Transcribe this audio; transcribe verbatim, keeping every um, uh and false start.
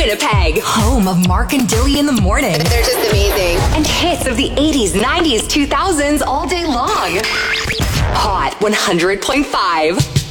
Winnipeg, home of Mark and Dilly in the morning. They're just amazing. And hits of the eighties, nineties, two thousands all day long. Hot one hundred point five.